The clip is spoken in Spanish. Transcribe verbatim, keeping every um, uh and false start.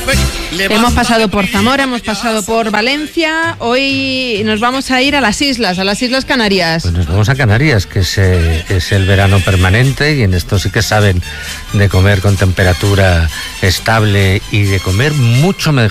Hemos pasado por Zamora, hemos pasado por Valencia. Hoy nos vamos a ir a las islas, a las Islas Canarias. Pues nos vamos a Canarias, que es, eh, es el verano permanente, y en esto sí que saben de comer con temperatura estable y de comer mucho mejor